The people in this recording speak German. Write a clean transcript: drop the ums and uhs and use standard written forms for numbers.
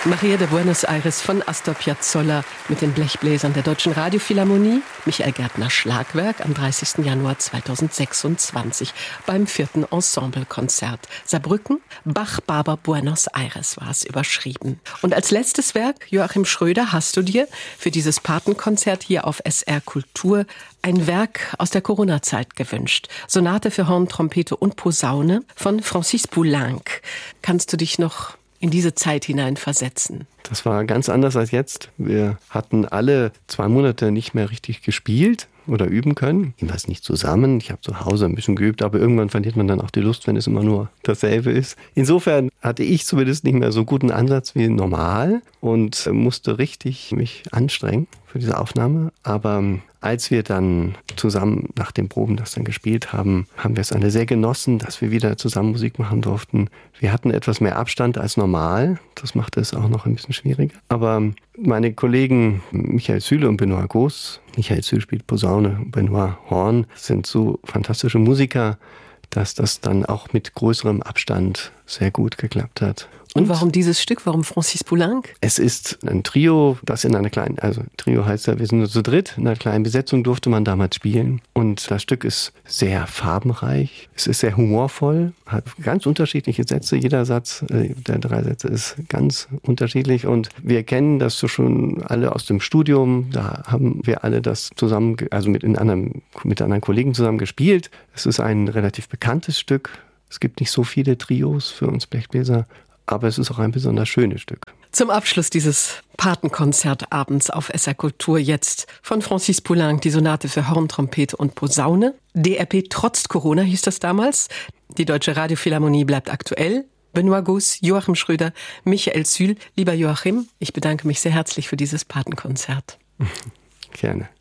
Maria de Buenos Aires von Astor Piazzolla mit den Blechbläsern der Deutschen Radiophilharmonie. Michael Gärtner Schlagwerk am 30. Januar 2026 beim 4. Ensemblekonzert. Saarbrücken, Bach-Barber Buenos Aires war es überschrieben. Und als letztes Werk, Joachim Schröder, hast du dir für dieses Patenkonzert hier auf SR Kultur ein Werk aus der Corona-Zeit gewünscht. Sonate für Horn, Trompete und Posaune von Francis Poulenc. Kannst du dich noch in diese Zeit hineinversetzen? Das war ganz anders als jetzt. Wir hatten alle 2 Monate nicht mehr richtig gespielt oder üben können. Jedenfalls nicht zusammen. Ich habe zu Hause ein bisschen geübt, aber irgendwann verliert man dann auch die Lust, wenn es immer nur dasselbe ist. Insofern hatte ich zumindest nicht mehr so guten Ansatz wie normal und musste richtig mich anstrengen für diese Aufnahme. Aber als wir dann zusammen nach den Proben das dann gespielt haben, haben wir es alle sehr genossen, dass wir wieder zusammen Musik machen durften. Wir hatten etwas mehr Abstand als normal. Das machte es auch noch ein bisschen schwieriger. Aber meine Kollegen Michael Süle und Benoit Goos, Michael Süle spielt Posaune, Benoit Horn, sind so fantastische Musiker, dass das dann auch mit größerem Abstand sehr gut geklappt hat. Und warum dieses Stück? Warum Francis Poulenc? Es ist ein Trio, das in einer kleinen, also Trio heißt ja, wir sind nur zu dritt, in einer kleinen Besetzung durfte man damals spielen. Und das Stück ist sehr farbenreich, es ist sehr humorvoll, hat ganz unterschiedliche Sätze. Jeder Satz der 3 Sätze ist ganz unterschiedlich. Und wir kennen das so schon alle aus dem Studium. Da haben wir alle das zusammen, also mit anderen Kollegen zusammen gespielt. Es ist ein relativ bekanntes Stück. Es gibt nicht so viele Trios für uns Blechbläser. Aber es ist auch ein besonders schönes Stück. Zum Abschluss dieses Patenkonzertabends auf SR Kultur jetzt von Francis Poulenc die Sonate für Horn, Trompete und Posaune. DRP trotz Corona hieß das damals. Die Deutsche Radiophilharmonie bleibt aktuell. Benoit Goos, Joachim Schröder, Michael Süle. Lieber Joachim, ich bedanke mich sehr herzlich für dieses Patenkonzert. Gerne.